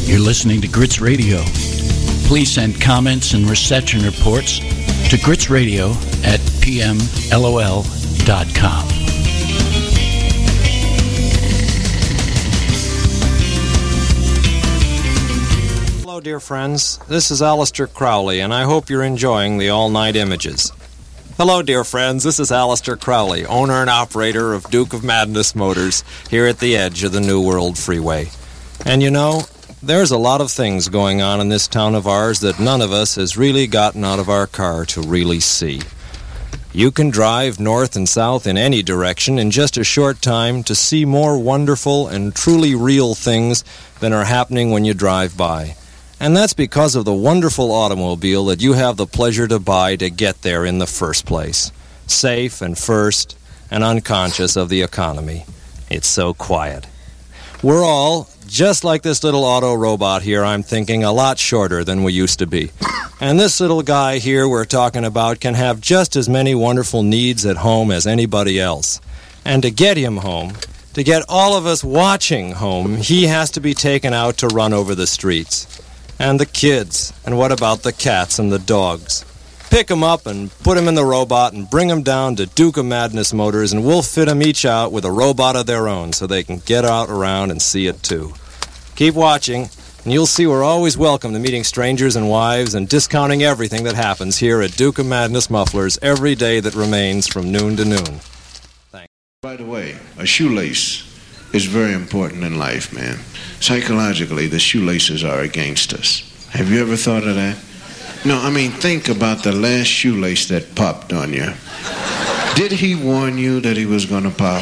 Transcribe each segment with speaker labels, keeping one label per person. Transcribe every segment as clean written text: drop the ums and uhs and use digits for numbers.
Speaker 1: You're listening to Grits Radio. Please send comments and reception reports to gritsradio@pmlol.com.
Speaker 2: Hello, dear friends. This is Alistair Crowley, and I hope you're enjoying the all-night images. Hello, dear friends. This is Alistair Crowley, owner and operator of Duke of Madness Motors, here at the edge of the New World Freeway. And you know, there's a lot of things going on in this town of ours that none of us has really gotten out of our car to really see. You can drive north and south in any direction in just a short time to see more wonderful and truly real things than are happening when you drive by. And that's because of the wonderful automobile that you have the pleasure to buy to get there in the first place. Safe and first and unconscious of the economy. It's so quiet. We're all, just like this little auto robot here, I'm thinking, a lot shorter than we used to be. And this little guy here we're talking about can have just as many wonderful needs at home as anybody else. And to get him home, to get all of us watching home, he has to be taken out to run over the streets. And the kids, and what about the cats and the dogs? Pick them up and put them in the robot and bring them down to Duke of Madness Motors, and we'll fit them each out with a robot of their own so they can get out around and see it too. Keep watching, and you'll see we're always welcome to meeting strangers and wives and discounting everything that happens here at Duke of Madness Mufflers every day that remains from noon to noon. Thanks.
Speaker 3: By the way, a shoelace is very important in life, man. Psychologically, the shoelaces are against us. Have you ever thought of that? No, I mean, think about the last shoelace that popped on you. Did he warn you that he was going to pop?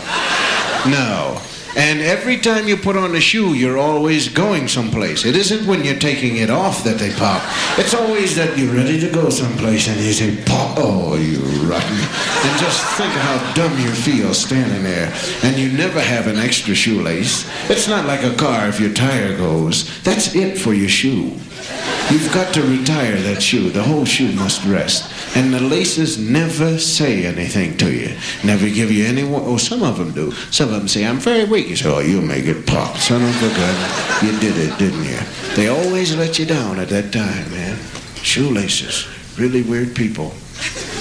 Speaker 3: No. And every time you put on a shoe, you're always going someplace. It isn't when you're taking it off that they pop. It's always that you're ready to go someplace and you say, pop, oh, you rotten. And just think of how dumb you feel standing there. And you never have an extra shoelace. It's not like a car if your tire goes. That's it for your shoe. You've got to retire that shoe. The whole shoe must rest. And the laces never say anything to you. Never give you any... Oh, some of them do. Some of them say, I'm very weak. You say, oh, you'll make it pop. Son of a gun. You did it, didn't you? They always let you down at that time, man. Shoelaces. Really weird people.